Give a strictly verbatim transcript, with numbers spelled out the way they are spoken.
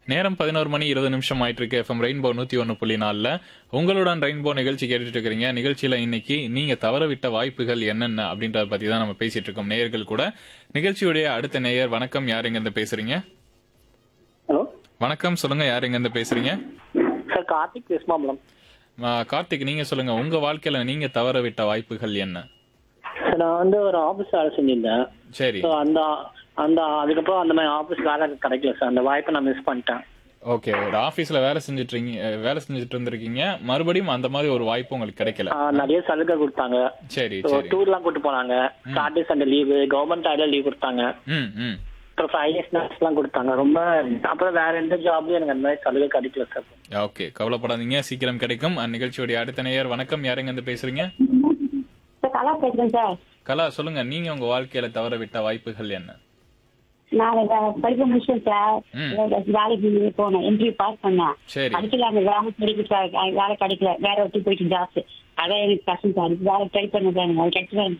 நேரம் பதினொரு மணி இருபது நிமிஷம் ஆயிட்டு இருக்கு. எஃப்எம் ரெயின்போ நூத்தி ஒன்னு புள்ளி நாலுல உங்களுடன் ரெயின்போ நிகழ்ச்சி கேட்டுட்டு இருக்கிறீங்க. நிகழ்ச்சியில இன்னைக்கு நீங்க தவறவிட்ட வாய்ப்புகள் என்னென்ன அப்படின்றத பத்தி தான் நம்ம பேசிட்டு இருக்கோம் நேயர்கள் கூட. நிகழ்ச்சியுடைய அடுத்த நேயர், வணக்கம், யார் எங்க இருந்து பேசுறீங்க? ஹலோ வணக்கம், சொல்லுங்க, யார் எங்க இருந்து பேசுறீங்க? சார், கார்த்திக் பேசுமா மேடம்? ஆ, கார்த்திக், நீங்க சொல்லுங்க, உங்க வாழ்க்கையில நீங்க தவறவிட்ட வாய்ப்புகள் என்ன? சார், நான் வந்து ஒரு ஆபீஸ் வேலை செஞ்சிருந்தேன். சரி, ஸோ அந்த அந்த அதுக்கப்புறம் அந்த மாதிரி ஆபீஸ் வேலை கிடைக்கல சார். அந்த வாய்ப்பை நான் மிஸ் பண்ணிட்டேன். ஓகே. ஒரு ஆபீஸ்ல வேலை செஞ்சுட்டு இருக்கீங்க, வேலை செஞ்சுட்டு இருந்திருக்கீங்க, மறுபடியும் அந்த மாதிரி ஒரு வாய்ப்பு உங்களுக்கு கிடைக்கல. ஆ, நிறைய சலுகை கொடுத்தாங்க. சரி ஸோ சரி. டூர்லாம் கூட்டு போனாங்க. சாட்டர்டே சண்டே லீவு, கவர்மெண்ட் ஆயில லீவ் கொடுத்தாங்க. ம் ம். அப்புறம் ஃபைவ் இயர்ஸ் நர்ஸ்லாம் கொடுத்தாங்க. ரொம்ப அப்புறம் வேற எந்த ஜாப்லயும் எனக்கு அந்த மாதிரி சலுகை கிடைக்கல சார். ஓகே, கவலைப்படாதீங்க, சீக்கிரம் கிடைக்கும். நிகழ்ச்சியுடைய அடுத்த நேயர், வணக்கம், யார் எங்க இருந்து பேசுறீங்க? சார், கலா பேசுறேன் சார். கலா, சொல்லுங்க, நீங்க உங்க வாழ்க்கையில தவறவிட்ட வாய்ப்புகள் என்ன? நான் இத படிக்க முடிச்சேன் சார். ம். வேலைக்கு போனேன், இன்டர்வியூ பாஸ் பண்ணேன். சரி. படிக்கல, அந்த வேலை கிடைக்கல, வேலை கிடைக்கல, வேற ஒட்டி போயிட்டு ஜாஸ்தி. அதான் எனக்கு கஷ்டம் சார். வேலை ட்ரை பண்ண சார், அது கிடைச்சா